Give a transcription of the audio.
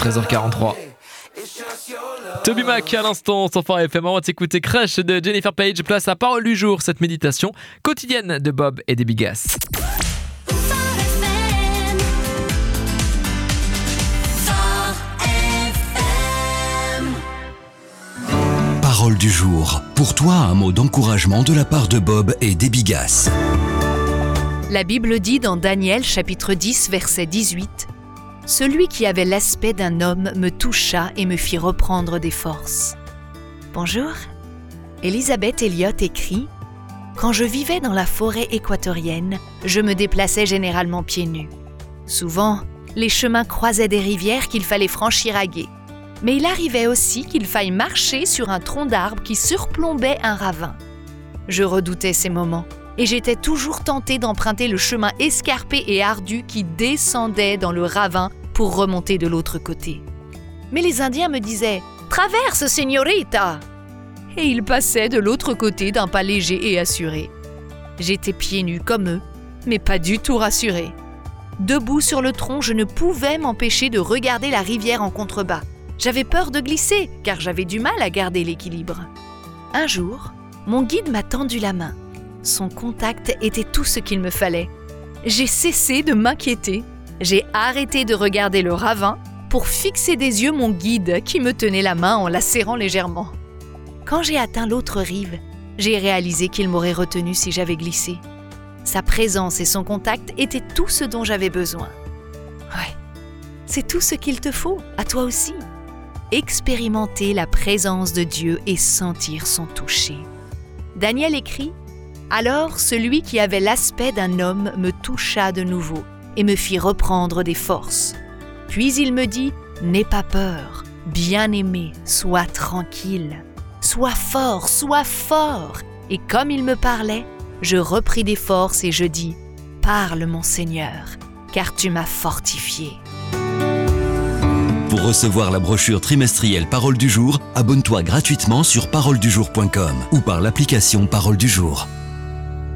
13h43. Toby Mac à l'instant sur Phare FM. On va s'écouter Crush de Jennifer Page. Place à Parole du jour, cette méditation quotidienne de Bob et des Bigas. Parole du jour. Pour toi, un mot d'encouragement de la part de Bob et des Bigas. La Bible dit dans Daniel chapitre 10 verset 18 « Celui qui avait l'aspect d'un homme me toucha et me fit reprendre des forces. » Bonjour, Elisabeth Elliott écrit « Quand je vivais dans la forêt équatorienne, je me déplaçais généralement pieds nus. Souvent, les chemins croisaient des rivières qu'il fallait franchir à gué. Mais il arrivait aussi qu'il faille marcher sur un tronc d'arbre qui surplombait un ravin. Je redoutais ces moments et j'étais toujours tentée d'emprunter le chemin escarpé et ardu qui descendait dans le ravin pour remonter de l'autre côté. Mais les Indiens me disaient « Traverse, señorita !» Et ils passaient de l'autre côté d'un pas léger et assuré. J'étais pieds nus comme eux, mais pas du tout rassurée. Debout sur le tronc, je ne pouvais m'empêcher de regarder la rivière en contrebas. J'avais peur de glisser, car j'avais du mal à garder l'équilibre. Un jour, mon guide m'a tendu la main. Son contact était tout ce qu'il me fallait. J'ai cessé de m'inquiéter. J'ai arrêté de regarder le ravin pour fixer des yeux mon guide qui me tenait la main en la serrant légèrement. Quand j'ai atteint l'autre rive, j'ai réalisé qu'il m'aurait retenu si j'avais glissé. Sa présence et son contact étaient tout ce dont j'avais besoin. Ouais, c'est tout ce qu'il te faut, à toi aussi. Expérimenter la présence de Dieu et sentir son toucher. Daniel écrit « Alors celui qui avait l'aspect d'un homme me toucha de nouveau et me fit reprendre des forces. Puis il me dit « N'aie pas peur, bien-aimé, sois tranquille. Sois fort. » Et comme il me parlait, je repris des forces et je dis « Parle mon Seigneur, car tu m'as fortifié. » Pour recevoir la brochure trimestrielle Parole du jour, abonne-toi gratuitement sur paroledujour.com ou par l'application Parole du jour.